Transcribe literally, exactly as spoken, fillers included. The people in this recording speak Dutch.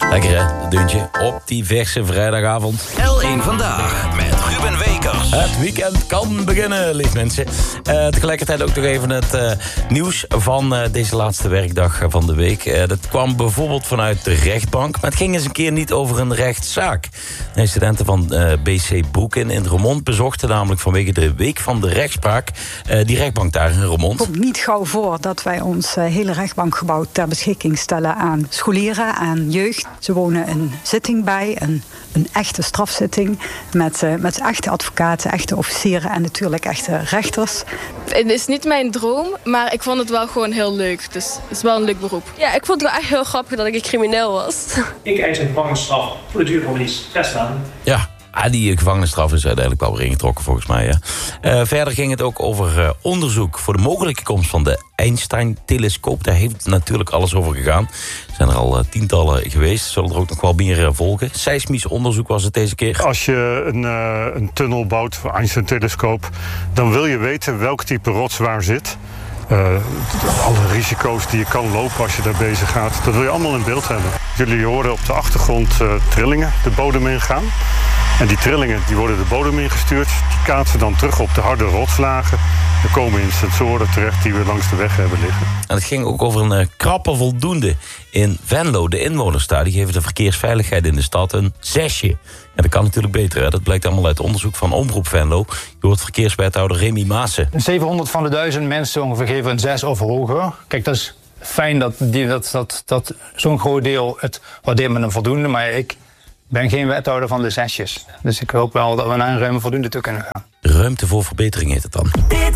Lekker hè, dat deuntje op die verse vrijdagavond. L één Vandaag met Ruben Wekers. Het weekend kan beginnen, lief mensen. Uh, tegelijkertijd ook nog even het uh, nieuws van uh, deze laatste werkdag van de week. Uh, dat kwam bijvoorbeeld vanuit de rechtbank. Maar het ging eens een keer niet over een rechtszaak. De studenten van uh, B C Broeken in Roermond bezochten namelijk vanwege de week van de rechtspraak uh, die rechtbank daar in Roermond. Het komt niet gauw voor dat wij ons uh, hele rechtbankgebouw ter beschikking stellen aan scholieren, aan jeugd. Ze wonen een zitting bij, een, een echte strafzitting met, uh, met echte advocaten, echte officieren en natuurlijk echte rechters. Het is niet mijn droom, maar ik vond het wel gewoon heel leuk. Dus het is wel een leuk beroep. Ja, ik vond het wel echt heel grappig dat ik een crimineel was. Ik eis een gevangenisstraf voor de duur van die zes maanden. Ja. Ah, die gevangenisstraf is uiteindelijk wel weer ingetrokken volgens mij. Ja. Uh, verder ging het ook over uh, onderzoek voor de mogelijke komst van de Einstein-telescoop. Daar heeft natuurlijk alles over gegaan. Er zijn er al uh, tientallen geweest. Zullen er ook nog wel meer uh, volgen. Seismisch onderzoek was het deze keer. Als je een, uh, een tunnel bouwt voor Einstein-telescoop, dan wil je weten welk type rots waar zit. Uh, alle risico's die je kan lopen als je daar bezig gaat, dat wil je allemaal in beeld hebben. Jullie horen op de achtergrond uh, trillingen de bodem ingaan. En die trillingen die worden de bodem ingestuurd. Die kaatsen dan terug op de harde rotslagen. Er komen in sensoren terecht die we langs de weg hebben liggen. En het ging ook over een uh, krappe voldoende in Venlo. De inwoners daar die geven de verkeersveiligheid in de stad een zesje. En dat kan natuurlijk beter. Hè? Dat blijkt allemaal uit onderzoek van Omroep Venlo. Je hoort verkeerswethouder Remy Maassen. zevenhonderd van de duizend mensen ongeveer geven een zes of hoger. Kijk, dat is fijn dat, die, dat, dat, dat zo'n groot deel het waardeert met een voldoende. Maar ik ben geen wethouder van de zesjes. Dus ik hoop wel dat we naar een ruime voldoende toe kunnen gaan. Ruimte voor verbetering heet het dan.